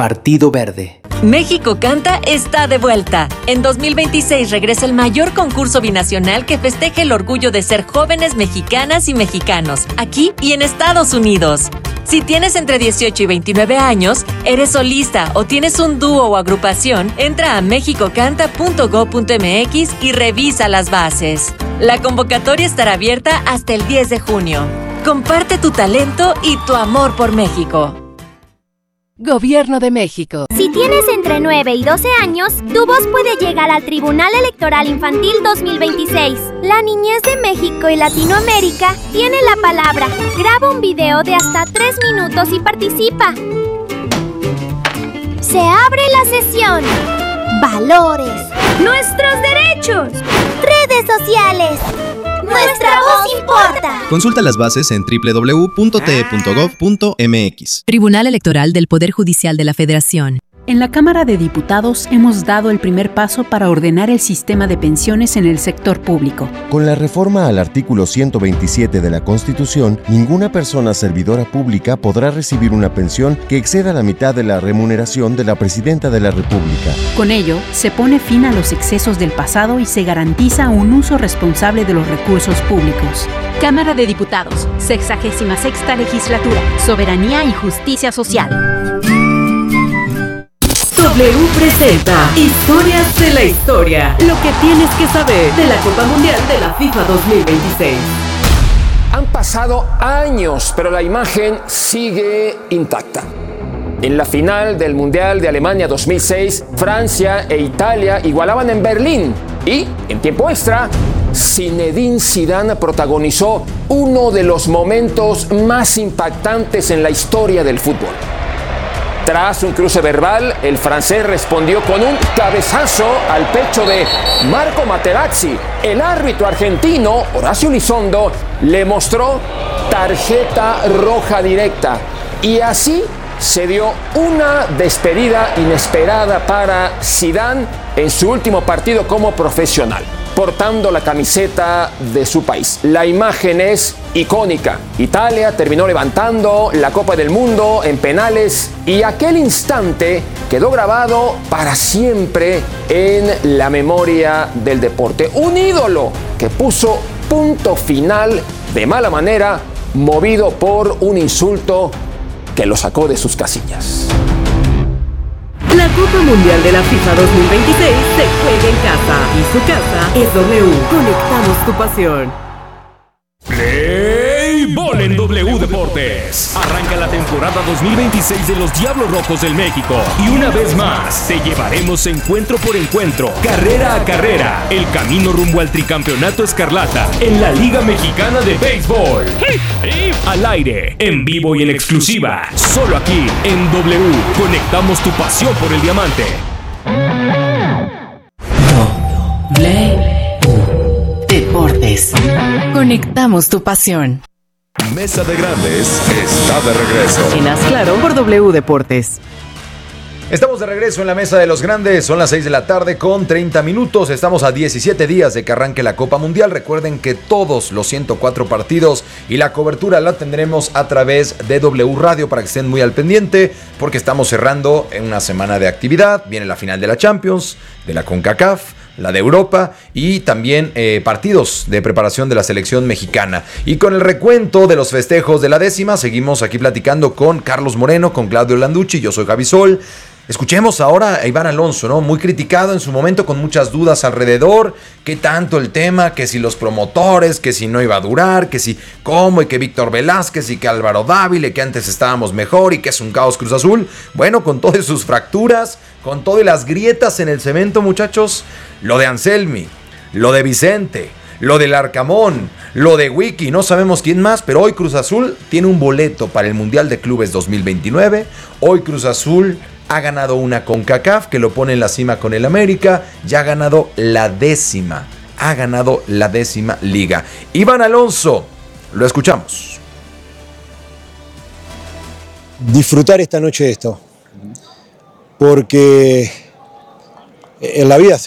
Partido Verde. México Canta está de vuelta. En 2026 regresa el mayor concurso binacional que festeja el orgullo de ser jóvenes mexicanas y mexicanos, aquí y en Estados Unidos. Si tienes entre 18 y 29 años, eres solista o tienes un dúo o agrupación, entra a mexicocanta.go.mx y revisa las bases. La convocatoria estará abierta hasta el 10 de junio. Comparte tu talento y tu amor por México. Gobierno de México. Si tienes entre 9 y 12 años, tu voz puede llegar al Tribunal Electoral Infantil 2026. La niñez de México y Latinoamérica tiene la palabra. Graba un video de hasta 3 minutos y participa. Se abre la sesión. Valores. Nuestros derechos. Redes sociales. ¡Nuestra voz importa! Consulta las bases en www.te.gov.mx. Tribunal Electoral del Poder Judicial de la Federación. En la Cámara de Diputados hemos dado el primer paso para ordenar el sistema de pensiones en el sector público. Con la reforma al artículo 127 de la Constitución, ninguna persona servidora pública podrá recibir una pensión que exceda la mitad de la remuneración de la Presidenta de la República. Con ello, se pone fin a los excesos del pasado y se garantiza un uso responsable de los recursos públicos. Cámara de Diputados, 66ª Legislatura, Soberanía y Justicia Social. W presenta Historias de la Historia. Lo que tienes que saber de la Copa Mundial de la FIFA 2026. Han pasado años, pero la imagen sigue intacta. En la final del Mundial de Alemania 2006, Francia e Italia igualaban en Berlín. Y, en tiempo extra, Zinedine Zidane protagonizó uno de los momentos más impactantes en la historia del fútbol. Tras un cruce verbal, el francés respondió con un cabezazo al pecho de Marco Materazzi. El árbitro argentino, Horacio Elizondo, le mostró tarjeta roja directa. Y así se dio una despedida inesperada para Zidane en su último partido como profesional, portando la camiseta de su país. La imagen es icónica. Italia terminó levantando la Copa del Mundo en penales y aquel instante quedó grabado para siempre en la memoria del deporte. Un ídolo que puso punto final de mala manera, movido por un insulto que lo sacó de sus casillas. La Copa Mundial de la FIFA 2026 se juega en casa y su casa es W. Conectamos tu pasión. Play Ball en W Deportes. Arranca la temporada 2026 de los Diablos Rojos del México. Y una vez más, te llevaremos encuentro por encuentro, carrera a carrera, el camino rumbo al tricampeonato escarlata en la Liga Mexicana de Béisbol. Al aire, en vivo y en exclusiva, solo aquí en W. Conectamos tu pasión por el diamante. Deportes. Conectamos tu pasión. Mesa de Grandes está de regreso. En Haz Claro por W Deportes. Estamos de regreso en la Mesa de los Grandes, son las 6 de la tarde con 30 minutos, estamos a 17 días de que arranque la Copa Mundial. Recuerden que todos los 104 partidos y la cobertura la tendremos a través de W Radio para que estén muy al pendiente, porque estamos cerrando en una semana de actividad. Viene la final de la Champions, de la CONCACAF, la de Europa y también partidos de preparación de la selección mexicana. Y con el recuento de los festejos de la 10ª, seguimos aquí platicando con Carlos Moreno, con Claudio Landucci, yo soy Javi Sol. Escuchemos ahora a Iván Alonso, ¿no? Muy criticado en su momento, con muchas dudas alrededor. ¿Qué tanto el tema? Que si los promotores, que si no iba a durar, que si cómo, y que Víctor Velázquez, y que Álvaro Dávila, y que antes estábamos mejor, y que es un caos Cruz Azul. Bueno, con todas sus fracturas, con todas las grietas en el cemento, muchachos, lo de Anselmi, lo de Vicente, lo del Arcamón, lo de Wiki, no sabemos quién más, pero hoy Cruz Azul tiene un boleto para el Mundial de Clubes 2029. Hoy Cruz Azul ha ganado una CONCACAF que lo pone en la cima con el América. Ya ha ganado la 10ª. Ha ganado la 10ª liga. Iván Alonso, lo escuchamos. Disfrutar esta noche de esto. Porque en la vida